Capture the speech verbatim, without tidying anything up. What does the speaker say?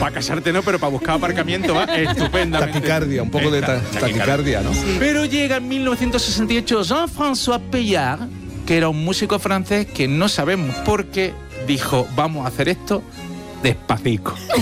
para casarte no, pero para buscar aparcamiento va estupendamente. Taquicardia, un poco de ta- taquicardia, ¿no? Sí. Pero llega en mil novecientos sesenta y ocho Jean-François Pellard, que era un músico francés que no sabemos por qué dijo, vamos a hacer esto despacito.